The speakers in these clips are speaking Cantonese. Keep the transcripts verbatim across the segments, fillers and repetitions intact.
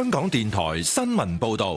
香港電台新聞報道。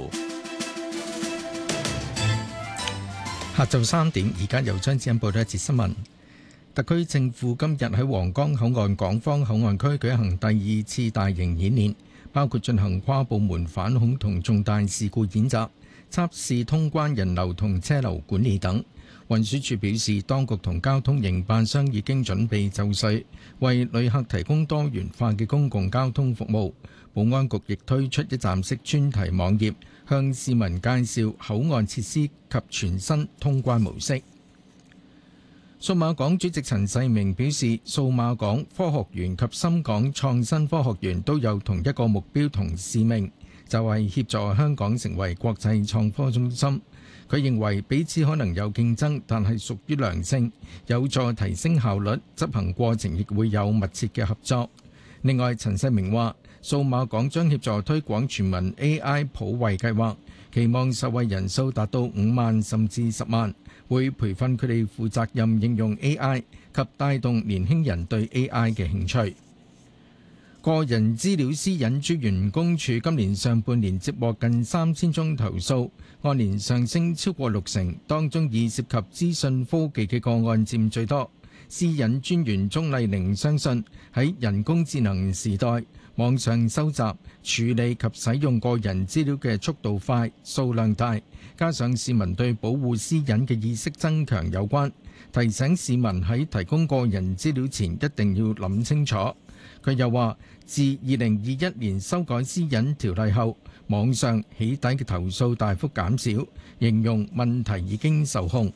下晝三點，而家由張子欣報道一節新聞。特區政府今日喺皇崗口岸港方口岸區舉行第二次大型演練，包括進行跨部門反恐同重大事故演習、測試通關人流同車流管理等。運輸署表示，當局同交通營辦商已經準備就緒，為旅客提供多元化嘅公共交通服務。保安局亦推出一站式專題網頁，向市民介紹口岸設施及全新通關模式。數碼港主席陳世明表示，數碼港、科學園及深港創新科學園都有同一個目標同使命，就係協助香港成為國際創科中心。佢認為彼此可能有競爭，但係屬於良性，有助提升效率，執行過程亦會有密切嘅合作。另外，陳世明話，數碼港將協助推廣全民 A I 普惠計劃，期望受惠人數達到五萬甚至十萬，會培訓佢哋負責任應用 A I 及帶動年輕人對 A I 嘅興趣。個人資料私隱專員公署今年上半年接獲近三千宗投訴，按年上升超過六成，當中以涉及資訊科技嘅個案佔最多。私隱專員鍾麗玲相信，喺人工智能時代，網上收集、處理及使用個人資料嘅速度快、數量大，加上市民對保護私隱嘅意識增強有關，提醒市民喺提供個人資料前一定要諗清楚。佢又話，自二零二一年修改私隱條例後，網上起底嘅投訴大幅減少，形容問題已經受控。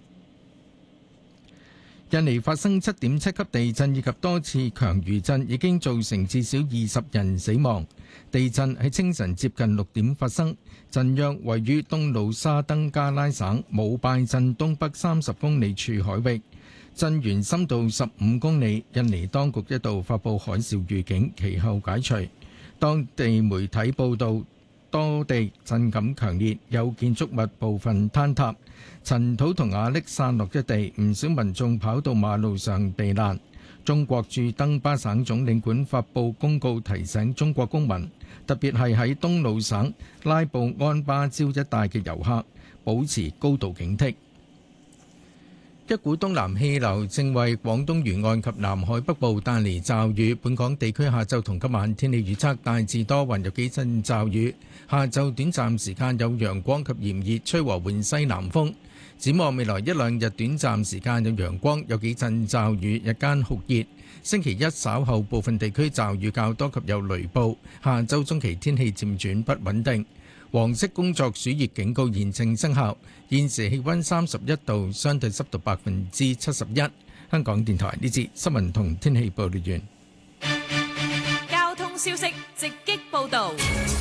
印尼發生七點七級地震以及多次強餘震，已經造成至少二十人死亡。地震喺清晨接近六點發生，震央位於東努沙登加拉省姆拜鎮東北三十公里處海域，震源深度十五公里。印尼當局一度發布海嘯預警，其後解除。當地媒體報道，多地震感強烈，有建築物部分坍塌，塵土同瓦礫散落一地，唔少民眾跑到馬路上避難。中國駐登巴省總領館發布公告，提醒中國公民，特別係喺東努省拉布安巴礁一帶嘅遊客，保持高度警惕。一股東南氣流正為廣東沿岸及南海北部帶嚟驟雨，本港地區下晝同今晚天氣預測大致多雲，有幾陣驟雨，下晝短暫時間有陽光及炎熱，吹和緩西南風。展望未來一兩日短暫時間有陽光，有幾陣驟雨，日間酷熱。星期一稍後部分地區驟雨較多及有雷暴，下週中期天氣漸轉不穩定。黃色工作暑熱警告現正生效，現時氣溫三十一度，相對濕度百分之七十一。香港電台呢節新聞同天氣報道完。 交通消息直擊報道。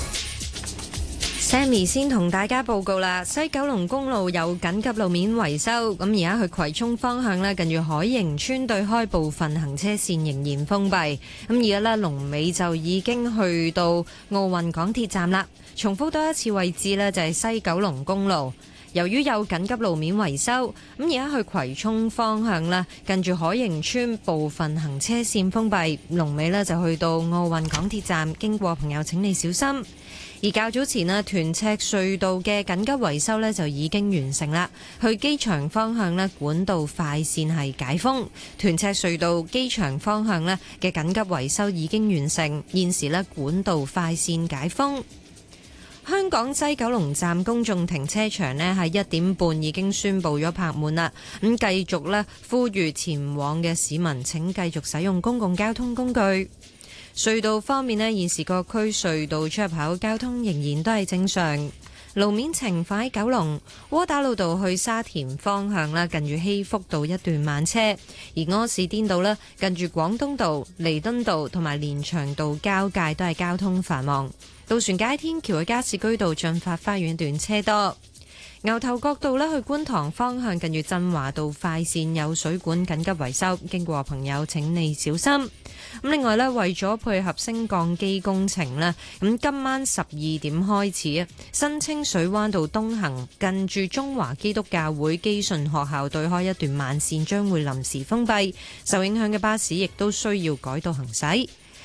Sammy 先同大家報告啦，西九龍公路有緊急路面維修，咁而家去葵涌方向咧，近住海盈村對開部分行車線仍然封閉。咁而家咧，龍尾就已經去到奧運港鐵站啦。重複多一次位置呢，就係西九龍公路。由於有緊急路面維修，咁而家去葵涌方向啦，近住海盈村部分行車線封閉，龍尾呢就去到奧運港鐵站，經過朋友請你小心。而較早前呢，屯赤隧道嘅緊急維修呢就已經完成啦。去機場方向呢，管道快線係解封，屯赤隧道機場方向呢嘅緊急維修已經完成，現時呢管道快線解封。香港西九龍站公眾停車場呢喺一點半已經宣布咗泊滿啦，咁繼續呢呼籲前往嘅市民請繼續使用公共交通工具。隧道方面呢，現時各區隧道出入口交通仍然都係正常。路面情況喺九龍窩打老道去沙田方向啦，近住希福道一段慢車；而柯士甸道呢，近住廣東道、彌敦道同埋連翔道交界都係交通繁忙。渡船街天橋去加士居道進發花園段車多。牛頭角道呢去觀塘方向，近住振華道快線有水管緊急維修，經過朋友請你小心。咁另外呢，為咗配合升降機工程呢，咁今晚十二點開始啊，新清水灣道東行近住中華基督教會基順學校對開一段慢線將會臨時封閉，受影響嘅巴士亦都需要改道行駛。